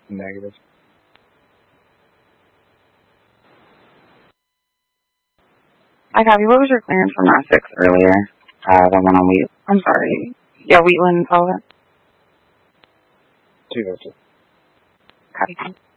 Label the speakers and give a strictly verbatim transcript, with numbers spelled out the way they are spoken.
Speaker 1: Negative.
Speaker 2: Hi, copy. What was your clearance from nine six earlier? Uh, the one on Wheat. I'm sorry. Yeah, Wheatland Solvent.
Speaker 1: two fifty.
Speaker 2: Copy.